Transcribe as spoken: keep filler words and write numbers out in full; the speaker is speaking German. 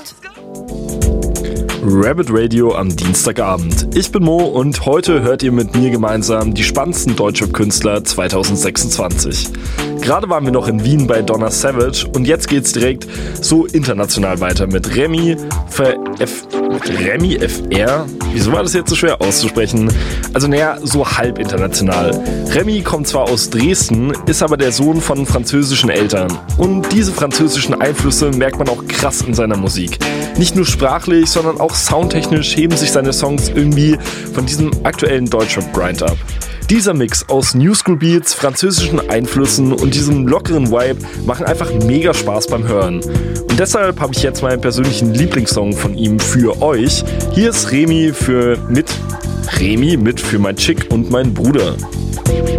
Rabbit Radio am Dienstagabend. Ich bin Mo und heute hört ihr mit mir gemeinsam die spannendsten Deutschrap-Künstler zwanzig sechsundzwanzig. Gerade waren wir noch in Wien bei Donna Savage und jetzt geht's direkt so international weiter mit Remy F... Remy F R? Wieso war das jetzt so schwer auszusprechen? Also naja, so halb international. Remy kommt zwar aus Dresden, ist aber der Sohn von französischen Eltern. Und diese französischen Einflüsse merkt man auch krass in seiner Musik. Nicht nur sprachlich, sondern auch soundtechnisch heben sich seine Songs irgendwie von diesem aktuellen Deutschrap-Grind ab. Dieser Mix aus Newschool Beats, französischen Einflüssen und diesem lockeren Vibe machen einfach mega Spaß beim Hören. Und deshalb habe ich jetzt meinen persönlichen Lieblingssong von ihm für euch. Hier ist Remy für mit Remy mit für mein Chick und mein Bruder.